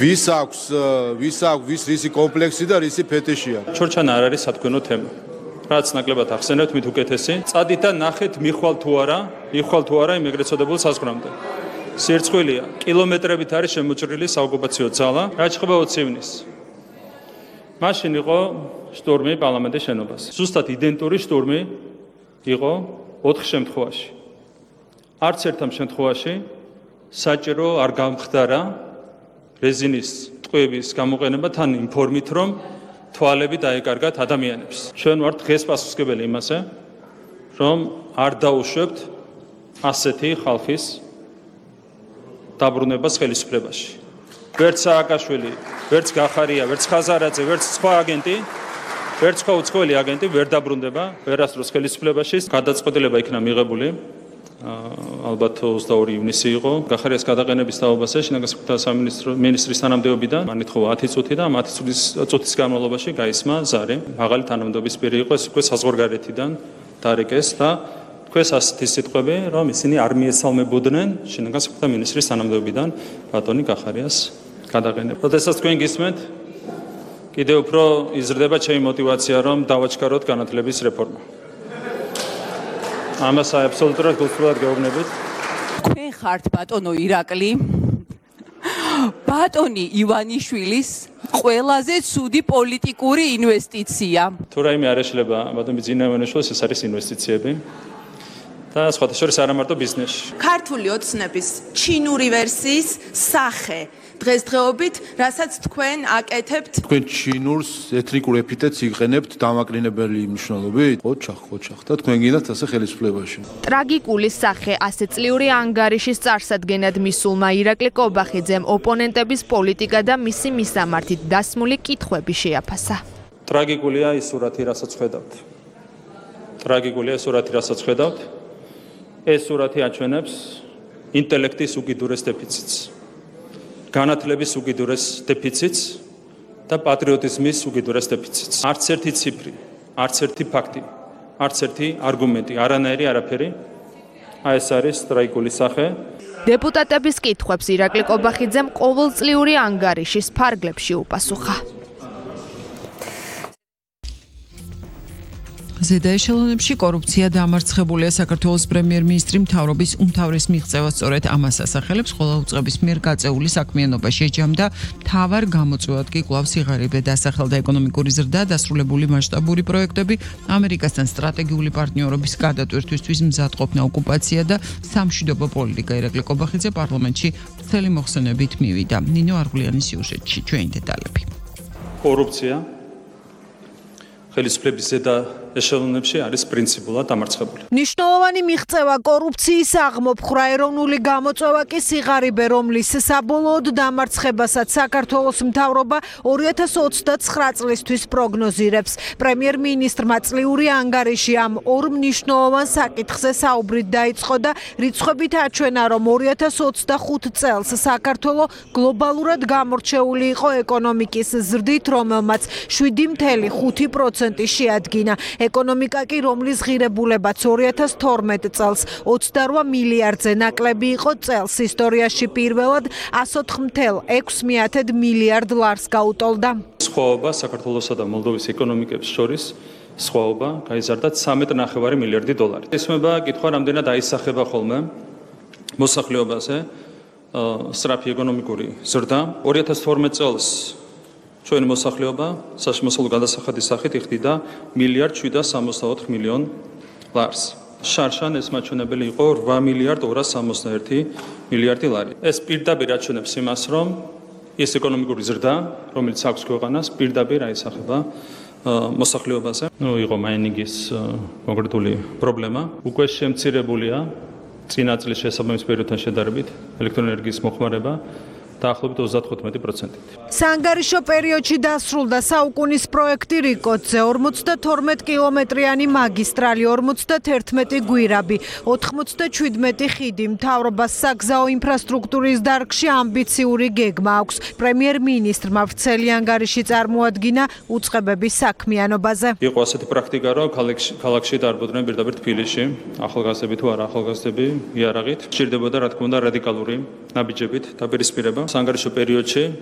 ვის რისი კომპლექსი და რისი ფეტიშია. ჩორჩანა არ არის სათქმელო თემა. რაც ნაკლებად ახსენებთ, მით უკეთესი. წადით და ნახეთ მიხვალ თუ არა იმ ეგრეთ წოდებულ საზღვრამდე. სირცხვილია, კილომეტრებით არის შემოჭრილი საოკუპაციო ძალა, რაც ხდება 20 ივნისს. მაშინ იყო შტურმი პარლამენტის შენობას. ზუსტად იდენტური შტურმი იყო 4 შემთხვევაში. არც ერთამ შემთხვევაში საჭირო არ გამხდარა რეზინის ტყვიების გამოყენება თან იმ ფორმით, რომ თვალები დაეკარგათ ადამიანებს. ჩვენ ვართ დღეს პასუხისმგებელი იმაზე, რომ არ დაუშვებთ ასეთი ხალხის დაბრუნებას ხელისუფლებაში. ვერც სააკაშვილი, ვერც გახარია, ვერც ხაზარაძე, ვერც სხვა აგენტი, ვერც სხვა უცხოელი აგენტი ვერ დაბრუნდება ვერასდროს ხელისუფლებაში. გადაწყვეტილება იქნა მიღებული. ალბათ 22 ივნისი იყო. გახარიას გადაყენების თაობაზე შინაგან საქმეთა სამინისტრის თანამდებობიდან მანითხოვა 10 წუთი და 10 წუთის განმავლობაში გაისმა ზარი. მაღალი თანამდებობის პირი იყო, ეს უკვე საზღვარგარეთიდან დარეკეს და თქვენს ასეთი სიტყვები, რომ ისინი არ მიესალმებოდნენ შინაგან საქმეთა მინისტრის თანამდებობიდან ბატონი გახარიას გადაყენება. როდესაც თქვენ გისმენთ, კიდევ უფრო იზრდება ჩემი мотиваცია, რომ დავაჩქაროთ განათლების რეფორმა. ამას აბსოლუტურად გულწრფელად გეუბნებით. თქვენ ხართ ბატონო ირაკლი, ბატონი ივანიშვილის ყველაზე ცუდი პოლიტიკური ინვესტიცია. თუ რაიმე არ ეშლება ბატონი ძინა ივანიშვილის, ეს არის ინვესტიციები. და სხვათა შორის არა მარტო ბიზნესში. ქართული ოცნების ჩინური ვერსიის სახე დღესდღეობით, რასაც თქვენ აკეთებთ. თქვენ ჩინურს ეთნიკურ ეპიტეტს იღენებთ დამაკნინებელი მნიშვნელობით? ოჩახ და თქვენ გინდათ ასე ხელისუფლებაში. ტრაგიკული სახე ასე წლიური ანგარიშის წარსადგენად მისულმა ირაკლი კობახიძემ ოპონენტების პოლიტიკა და მისი მისამართით დასმული კითხვები შეაფასა. ტრაგიკულია ის სურათი, რასაც ხედავთ. ეს სურათი აჩვენებს ინტელექტის უკიდურეს დეფიციტს, განათლების უკიდურეს დეფიციტს და პატრიოტიზმის უკიდურეს დეფიციტს. არც ერთი ციფრი, არც ერთი ფაქტი, არც ერთი არგუმენტი, არაფერი. ეს არის ტრაგიკული სახე. დეპუტატების კითხვებს ირაკლი კობახიძემ ყოველწლიური ანგარიშის ფარგლებში უპასუხა. ზედა ეშელონებში კორუფცია დამარცხებულია. საქართველოს პრემიერ-მინისტრი მთავრობის უმთავრეს მიღწევას სწორედ ამას ასახელებს, ხოლო უწყების მიერ გაწეული საქმიანობა შეჯამდა. მთავარ გამოწვევად კი კვლავ სიღარიბე დასახელდა ეკონომიკური ზრდა, დასრულებული მასშტაბური პროექტები, ამერიკასთან სტრატეგიული პარტნიორობის გადატვირთვისთვის მზადყოფნა, ოკუპაცია და სამშვიდობო პოლიტიკა. ირაკლი კობახიძე პარლამენტში ვრცელი მოხსენებით მივიდა. ნინო არღულიანის სიუჟეტში ჩვენი დეტალები. კორუფცია ხელისუფლების ზედა ეშელონებში არის პრინციპულად დამარცხებული. ნიშნულოვანი მიღწევა კორუფციის აღმოფხვრა, ეროვნული გამოწვევა კი სიღარიბე, რომლის საბოლოოდ დამარცხებასაც საქართველოს მთავრობა 2029 წლისთვის პროგნოზირებს. პრემიერ-მინისტრმა წლიური ანგარიში ამ ორ მნიშვნელოვან საკითხზე საუბრით დაიწყო და რიცხვებით აჩვენა, რომ 2025 წელს საქართველო გლობალურად გამორჩეული იყო ეკონომიკის ზრდით, რომელმაც 7.5% შეადგინა. ეკონომიკა კი, რომლის ღირებულებაც 2012 წელს 28 მილიარდზე ნაკლები იყო, წელს ისტორიაში პირველად 104.6 მილიარდ ლარს გაუტოლდა. სხვაობა საქართველოსა და მოლდოვის ეკონომიკებს შორის სხვაობა გაიზარდა 13.5 მილიარდი დოლარი. ესმება კითხვა, რამდენად აისახება ხოლმე მოსახლეობაზე სწრაფი ეკონომიკური ზრდა. 2012 წელს ჩვენი მოსახლეობა საშემოსავლო გადასახადის სახით იხდიდა 1.764 მილიონ ლარს. შარშან ეს მაჩვენებელი იყო 8.261 მილიარდი ლარი. ეს პირდაპირ აჩვენებს იმას, რომ ეს ეკონომიკური ზრდა, რომელიც აქვს ქვეყანას, პირდაპირ აისახება მოსახლეობაზე. იყო მაინინგის კონკრეტული პრობლემა. უკვე შემცირებულია წინა წლის შესაბამის პერიოდთან შედარებით ელექტროენერგიის მოხმარება. დაახლოებით 35%. საანგარიშო პერიოდში დასრულდა საუკუნის პროექტი რიკოძე, 42 კილომეტრიანი მაგისტრალი, 51 გვირაბი, 97 ხიდი. მთავრობას საგზაო ინფრასტრუქტურის დარგში ამბიციური გეგმა აქვს. პრემიერ-მინისტრმა ვრცელი ანგარიში წარმოადგინა უწყებების საქმიანობაზე. იყო ასეთი პრაქტიკა, რომ ქალაქში დარბოდნენ პირდაპირ თბილისში, ახალგაზრდები თუ არა ახალგაზრდები იარაღით. სჭირდებოდა რა თქმა უნდა რადიკალური ნაბიჯებით დაპირისპირება. საანგარიშო პერიოდში